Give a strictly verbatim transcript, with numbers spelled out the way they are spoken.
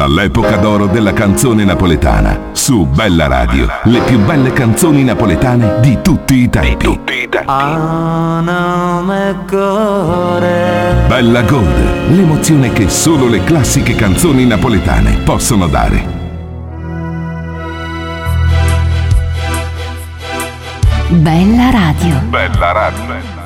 dall'epoca d'oro della canzone napoletana. Su Bella Radio, le più belle canzoni napoletane di tutti i tempi. Di tutti i tempi. Bella Gold, l'emozione che solo le classiche canzoni napoletane possono dare. Bella Radio. Bella Radio.